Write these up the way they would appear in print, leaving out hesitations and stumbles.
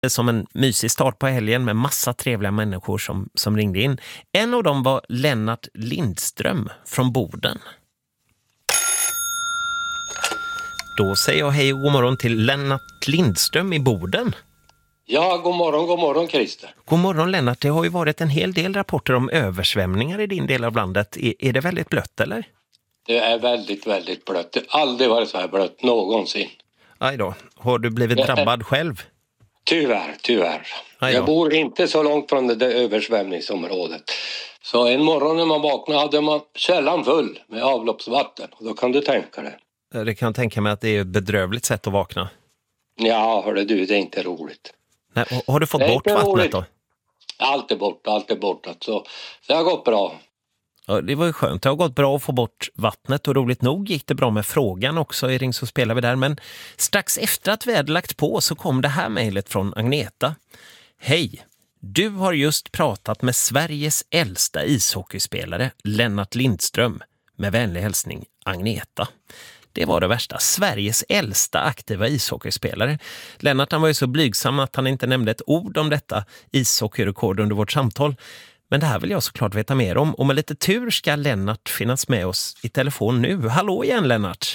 som en mysig start på helgen med massa trevliga människor som ringde in. En av dem var Lennart Lindström från Boden. Då säger jag hej och god morgon till Lennart Lindström i Boden. Ja, god morgon Christer. God morgon Lennart, det har ju varit en hel del rapporter om översvämningar i din del av landet. Är det väldigt blött eller? Det är väldigt, väldigt blött. Det har aldrig varit så här blött någonsin. Aj då, har du blivit drabbad själv? Tyvärr. Jag bor inte så långt från det där översvämningsområdet. Så en morgon när man vaknade hade man källan full med avloppsvatten. Och då kan du tänka det. Det kan jag tänka mig att det är ett bedrövligt sätt att vakna. Ja, hörde du, det är inte roligt. Nej, har du fått bort vattnet roligt. då? Allt är borta. Så det har gått bra. Ja, det var ju skönt. Det har gått bra att få bort vattnet och roligt nog gick det bra med frågan också. I Ring så spelar vi där. Men strax efter att vi hade lagt på så kom det här mejlet från Agneta. Hej! Du har just pratat med Sveriges äldsta ishockeyspelare Lennart Lindström. Med vänlig hälsning Agneta. Det var det värsta. Sveriges äldsta aktiva ishockeyspelare. Lennart han var ju så blygsam att han inte nämnde ett ord om detta ishockeyrekord under vårt samtal. Men det här vill jag såklart veta mer om. Och med lite tur ska Lennart finnas med oss i telefon nu. Hallå igen Lennart!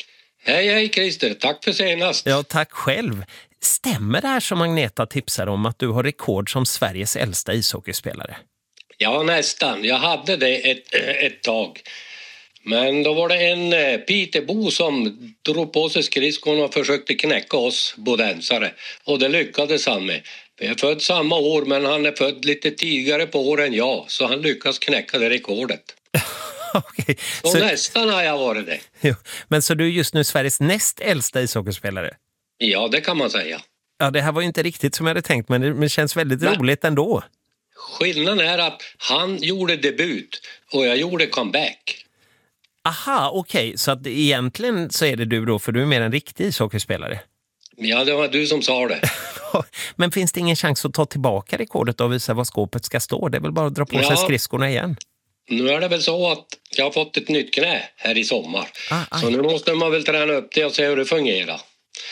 Hej Christer, tack för senast. Ja, tack själv. Stämmer det här som Agneta tipsar om att du har rekord som Sveriges äldsta ishockeyspelare? Ja, nästan. Jag hade det ett tag. Men då var det en Pitebo som drog på sig skridskon och försökte knäcka oss bodensare. Och det lyckades han med. Vi är född samma år men han är född lite tidigare på år än jag. Så han lyckas knäcka det rekordet. Okay. Så nästan har jag varit det. Jo. Men så du är just nu Sveriges näst äldsta ishockeyspelare? Ja, det kan man säga. Ja, det här var ju inte riktigt som jag hade tänkt men det känns väldigt roligt ändå. Skillnaden är att han gjorde debut och jag gjorde comeback. Aha, okej. Så att egentligen så är det du då, för du är mer en riktig ishockeyspelare. Ja, det var du som sa det. Men finns det ingen chans att ta tillbaka rekordet och visa vad skåpet ska stå? Det är väl bara att dra på sig skridskorna igen? Nu är det väl så att jag har fått ett nytt knä här i sommar. Så nu måste man väl träna upp det och se hur det fungerar.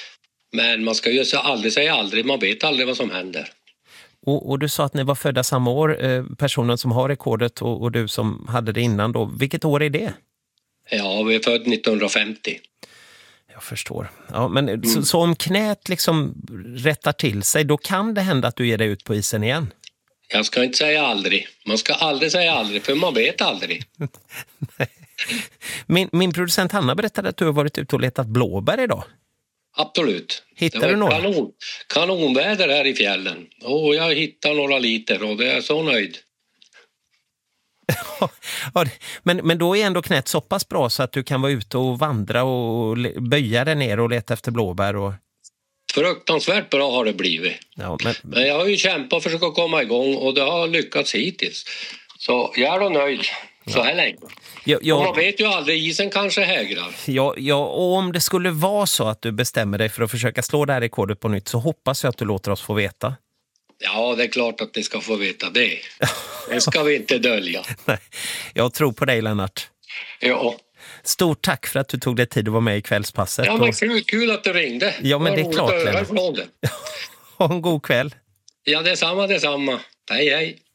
Men man ska ju aldrig säga aldrig. Man vet aldrig vad som händer. Och du sa att ni var födda samma år, personen som har rekordet och du som hade det innan då. Vilket år är det? Ja, vi är född 1950. Jag förstår. Ja, men så om knät liksom rättar till sig, då kan det hända att du ger dig ut på isen igen? Jag ska inte säga aldrig. Man ska aldrig säga aldrig, för man vet aldrig. Min producent Hanna berättade att du har varit ute och letat blåbär idag. Absolut. Hittar du några? Kanonväder här i fjällen. Och jag hittar några liter och det är så nöjd. Men då är ändå knät så pass bra så att du kan vara ute och vandra och böja dig ner och leta efter blåbär och... Fruktansvärt bra har det blivit. Ja, men jag har ju kämpat och försökt komma igång och det har lyckats hittills. Så jag är då nöjd så här länge. Och man vet ju aldrig, isen kanske hägrar. Ja, och om det skulle vara så att du bestämmer dig för att försöka slå det här rekordet på nytt så hoppas jag att du låter oss få veta. Ja, det är klart att ni ska få veta det. Det ska vi inte dölja. Nej, jag tror på dig Lennart. Ja. Stort tack för att du tog dig tid att vara med i kvällspasset. Ja, men kul att du ringde. Ja, men det är klart Lennart. Ha en god kväll. Ja, detsamma. Hej.